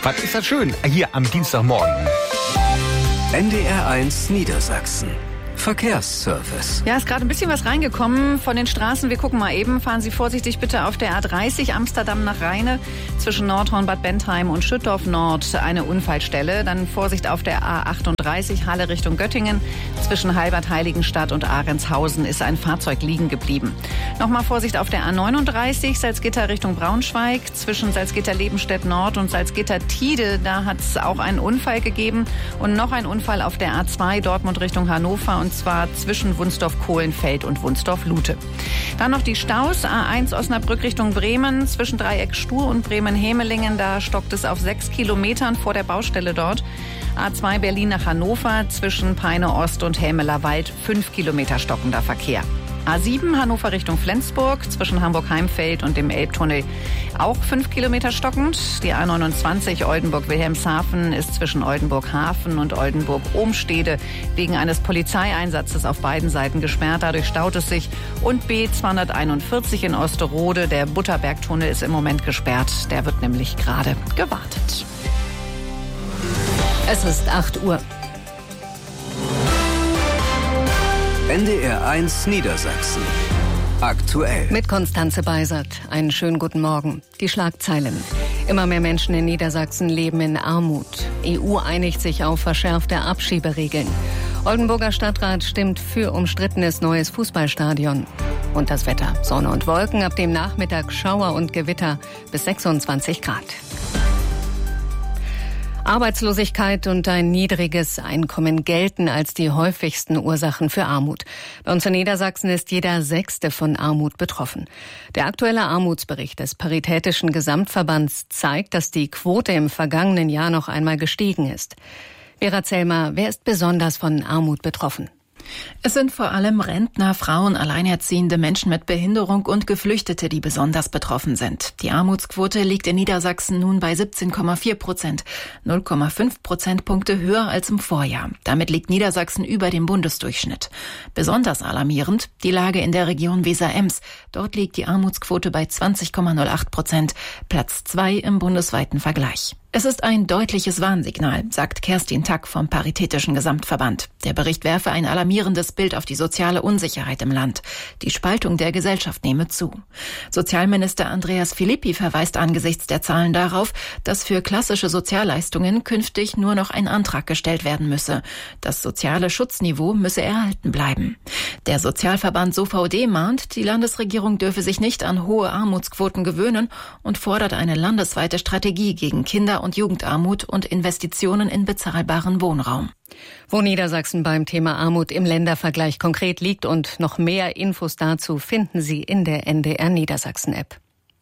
Was ist das schön hier am Dienstagmorgen? NDR1 Niedersachsen. Verkehrsservice. Ja, ist gerade ein bisschen was reingekommen von den Straßen. Wir gucken mal eben. Fahren Sie vorsichtig bitte auf der A30 Amsterdam nach Rheine zwischen Nordhorn, Bad Bentheim und Schüttorf Nord eine Unfallstelle. Dann Vorsicht auf der A38 Halle Richtung Göttingen. Zwischen Halbert Heiligenstadt und Ahrentshausen ist ein Fahrzeug liegen geblieben. Nochmal Vorsicht auf der A39 Salzgitter Richtung Braunschweig. Zwischen Salzgitter-Lebenstedt Nord und Salzgitter-Tide. Da hat es auch einen Unfall gegeben. Und noch ein Unfall auf der A2 Dortmund Richtung Hannover. Und zwar zwischen Wunsdorf-Kohlenfeld und Wunsdorf-Lute. Dann noch die Staus. A1 Osnabrück Richtung Bremen. Zwischen Dreieck Stur und Bremen-Hemelingen. Da stockt es auf 6 Kilometern vor der Baustelle dort. A2 Berlin nach Hannover. Zwischen Peine Ost und Hämeler Wald 5 Kilometer stockender Verkehr. A7 Hannover Richtung Flensburg, zwischen Hamburg-Heimfeld und dem Elbtunnel auch 5 Kilometer stockend. Die A29 Oldenburg-Wilhelmshaven ist zwischen Oldenburg-Hafen und Oldenburg-Ohmstede wegen eines Polizeieinsatzes auf beiden Seiten gesperrt. Dadurch staut es sich. Und B241 in Osterode, der Butterbergtunnel ist im Moment gesperrt. Der wird nämlich gerade gewartet. Es ist 8 Uhr. NDR1 Niedersachsen. Aktuell. Mit Konstanze Beisert. Einen schönen guten Morgen. Die Schlagzeilen. Immer mehr Menschen in Niedersachsen leben in Armut. EU einigt sich auf verschärfte Abschieberegeln. Oldenburger Stadtrat stimmt für umstrittenes neues Fußballstadion. Und das Wetter. Sonne und Wolken, ab dem Nachmittag Schauer und Gewitter bis 26 Grad. Arbeitslosigkeit und ein niedriges Einkommen gelten als die häufigsten Ursachen für Armut. Bei uns in Niedersachsen ist jeder Sechste von Armut betroffen. Der aktuelle Armutsbericht des Paritätischen Gesamtverbands zeigt, dass die Quote im vergangenen Jahr noch einmal gestiegen ist. Vera Zellmer, wer ist besonders von Armut betroffen? Es sind vor allem Rentner, Frauen, Alleinerziehende, Menschen mit Behinderung und Geflüchtete, die besonders betroffen sind. Die Armutsquote liegt in Niedersachsen nun bei 17,4%, 0,5 Prozentpunkte höher als im Vorjahr. Damit liegt Niedersachsen über dem Bundesdurchschnitt. Besonders alarmierend die Lage in der Region Weser-Ems. Dort liegt die Armutsquote bei 20,08%, Platz 2 im bundesweiten Vergleich. Es ist ein deutliches Warnsignal, sagt Kerstin Tack vom Paritätischen Gesamtverband. Der Bericht werfe ein alarmierendes Bild auf die soziale Unsicherheit im Land. Die Spaltung der Gesellschaft nehme zu. Sozialminister Andreas Philippi verweist angesichts der Zahlen darauf, dass für klassische Sozialleistungen künftig nur noch ein Antrag gestellt werden müsse. Das soziale Schutzniveau müsse erhalten bleiben. Der Sozialverband SOVD mahnt, die Landesregierung dürfe sich nicht an hohe Armutsquoten gewöhnen und fordert eine landesweite Strategie gegen Kinder- und Jugendarmut und Investitionen in bezahlbaren Wohnraum. Wo Niedersachsen beim Thema Armut im Ländervergleich konkret liegt und noch mehr Infos dazu finden Sie in der NDR Niedersachsen-App.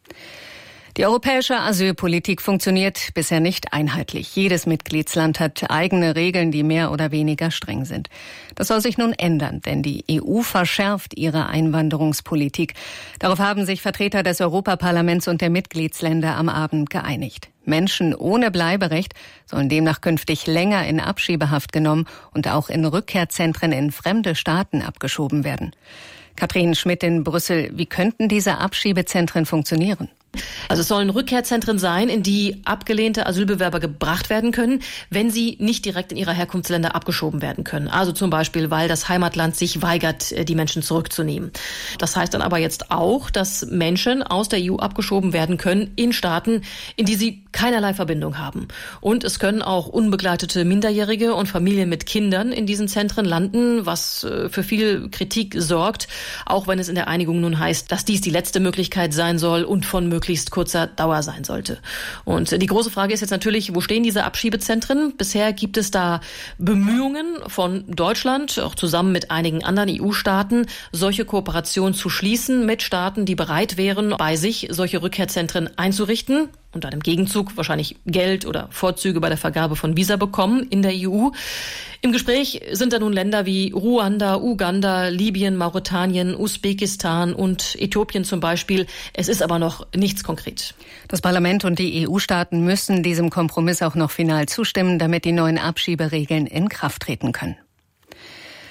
Die europäische Asylpolitik funktioniert bisher nicht einheitlich. Jedes Mitgliedsland hat eigene Regeln, die mehr oder weniger streng sind. Das soll sich nun ändern, denn die EU verschärft ihre Einwanderungspolitik. Darauf haben sich Vertreter des Europaparlaments und der Mitgliedsländer am Abend geeinigt. Menschen ohne Bleiberecht sollen demnach künftig länger in Abschiebehaft genommen und auch in Rückkehrzentren in fremde Staaten abgeschoben werden. Katrin Schmidt in Brüssel, wie könnten diese Abschiebezentren funktionieren? Also es sollen Rückkehrzentren sein, in die abgelehnte Asylbewerber gebracht werden können, wenn sie nicht direkt in ihre Herkunftsländer abgeschoben werden können. Also zum Beispiel, weil das Heimatland sich weigert, die Menschen zurückzunehmen. Das heißt dann aber jetzt auch, dass Menschen aus der EU abgeschoben werden können in Staaten, in die sie keinerlei Verbindung haben. Und es können auch unbegleitete Minderjährige und Familien mit Kindern in diesen Zentren landen, was für viel Kritik sorgt, auch wenn es in der Einigung nun heißt, dass dies die letzte Möglichkeit sein soll und von möglichst kurzer Dauer sein sollte. Und die große Frage ist jetzt natürlich, wo stehen diese Abschiebezentren? Bisher gibt es da Bemühungen von Deutschland, auch zusammen mit einigen anderen EU-Staaten, solche Kooperationen zu schließen mit Staaten, die bereit wären, bei sich solche Rückkehrzentren einzurichten und dann im Gegenzug wahrscheinlich Geld oder Vorzüge bei der Vergabe von Visa bekommen in der EU. Im Gespräch sind da nun Länder wie Ruanda, Uganda, Libyen, Mauretanien, Usbekistan und Äthiopien zum Beispiel. Es ist aber noch nichts konkret. Das Parlament und die EU-Staaten müssen diesem Kompromiss auch noch final zustimmen, damit die neuen Abschieberegeln in Kraft treten können.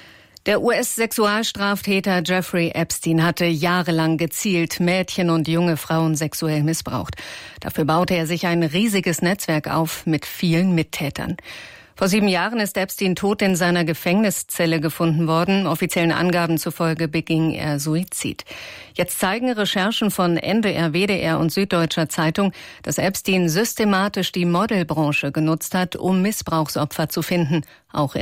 Der US-Sexualstraftäter Jeffrey Epstein hatte jahrelang gezielt Mädchen und junge Frauen sexuell missbraucht. Dafür baute er sich ein riesiges Netzwerk auf mit vielen Mittätern. Vor 7 Jahren ist Epstein tot in seiner Gefängniszelle gefunden worden. Offiziellen Angaben zufolge beging er Suizid. Jetzt zeigen Recherchen von NDR, WDR und Süddeutscher Zeitung, dass Epstein systematisch die Modelbranche genutzt hat, um Missbrauchsopfer zu finden, auch in